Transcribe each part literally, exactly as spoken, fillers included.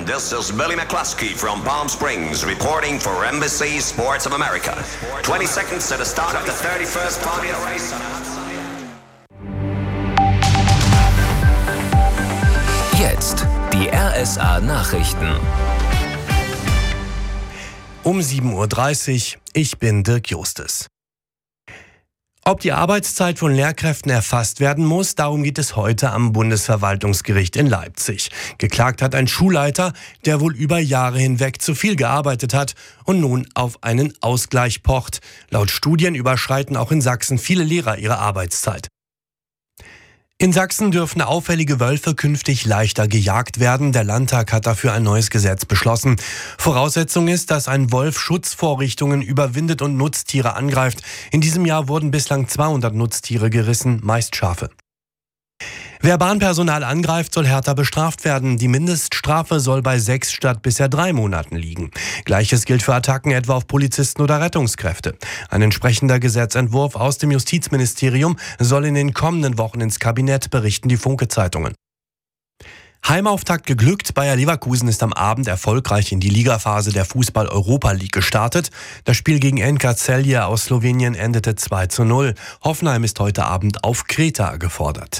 This is Billy McCluskey from Palm Springs reporting for Embassy Sports of America. twenty seconds to the start of the thirty-first Formula race. Jetzt die R S A Nachrichten. Um sieben Uhr dreißig, ich bin Dirk Justes. Ob die Arbeitszeit von Lehrkräften erfasst werden muss, darum geht es heute am Bundesverwaltungsgericht in Leipzig. Geklagt hat ein Schulleiter, der wohl über Jahre hinweg zu viel gearbeitet hat und nun auf einen Ausgleich pocht. Laut Studien überschreiten auch in Sachsen viele Lehrer ihre Arbeitszeit. In Sachsen dürfen auffällige Wölfe künftig leichter gejagt werden. Der Landtag hat dafür ein neues Gesetz beschlossen. Voraussetzung ist, dass ein Wolf Schutzvorrichtungen überwindet und Nutztiere angreift. In diesem Jahr wurden bislang zweihundert Nutztiere gerissen, meist Schafe. Wer Bahnpersonal angreift, soll härter bestraft werden. Die Mindeststrafe soll bei sechs statt bisher drei Monaten liegen. Gleiches gilt für Attacken etwa auf Polizisten oder Rettungskräfte. Ein entsprechender Gesetzentwurf aus dem Justizministerium soll in den kommenden Wochen ins Kabinett, berichten die Funke-Zeitungen. Heimauftakt geglückt. Bayer Leverkusen ist am Abend erfolgreich in die Ligaphase der Fußball-Europa League gestartet. Das Spiel gegen N K Celje aus Slowenien endete zwei zu null. Hoffenheim ist heute Abend auf Kreta gefordert.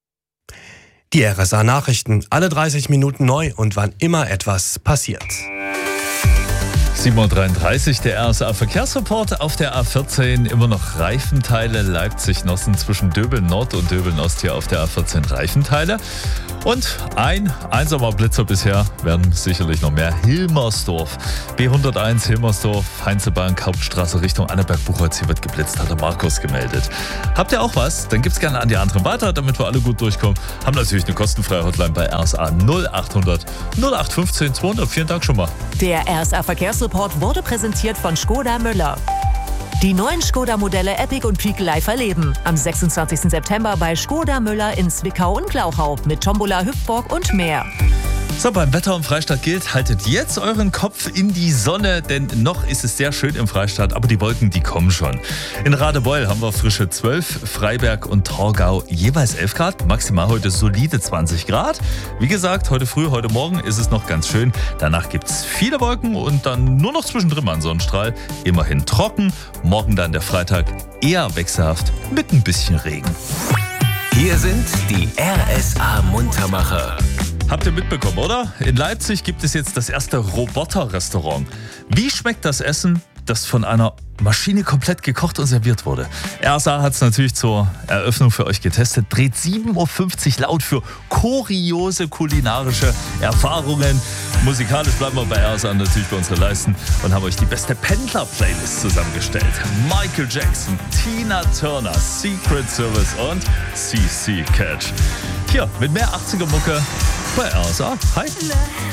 Die R S A-Nachrichten, alle dreißig Minuten neu und wann immer etwas passiert. sieben Uhr dreiunddreißig, der R S A-Verkehrsreport auf der A vierzehn. Immer noch Reifenteile, Leipzig-Nossen zwischen Döbeln-Nord und Döbeln-Ost hier auf der A vierzehn Reifenteile. Und ein einsamer Blitzer bisher, werden sicherlich noch mehr. Hilmersdorf, B hunderteins Hilmersdorf, Heinzelbank, Hauptstraße Richtung Annaberg-Buchholz. Hier wird geblitzt, hat der Markus gemeldet. Habt ihr auch was? Dann gibt's gerne an die anderen weiter, damit wir alle gut durchkommen. Haben natürlich eine kostenfreie Hotline bei R S A null achthundert null acht fünfzehn zweihundert. Vielen Dank schon mal. Der R S A-Verkehrsreport wurde präsentiert von Skoda Müller. Die neuen Skoda-Modelle Epic und Peak live erleben. Am sechsundzwanzigsten September bei Skoda Müller in Zwickau und Glauchau mit Tombola, Hüpfburg und mehr. So, beim Wetter im Freistaat gilt, haltet jetzt euren Kopf in die Sonne, denn noch ist es sehr schön im Freistaat, aber die Wolken, die kommen schon. In Radebeul haben wir frische zwölf, Freiberg und Torgau jeweils elf Grad, maximal heute solide zwanzig Grad. Wie gesagt, heute früh, heute Morgen ist es noch ganz schön. Danach gibt es viele Wolken und dann nur noch zwischendrin mal ein Sonnenstrahl. Immerhin trocken, morgen dann der Freitag eher wechselhaft mit ein bisschen Regen. Hier sind die R S A-Muntermacher. Habt ihr mitbekommen, oder? In Leipzig gibt es jetzt das erste Roboter-Restaurant. Wie schmeckt das Essen, das von einer Maschine komplett gekocht und serviert wurde? R S A hat es natürlich zur Eröffnung für euch getestet. Dreht sieben Uhr fünfzig laut für kuriose kulinarische Erfahrungen. Musikalisch bleiben wir bei R S A natürlich bei unseren Leisten und haben euch die beste Pendler-Playlist zusammengestellt. Michael Jackson, Tina Turner, Secret Service und C C Catch. Hier mit mehr achtziger Mucke bei R S A. Hi!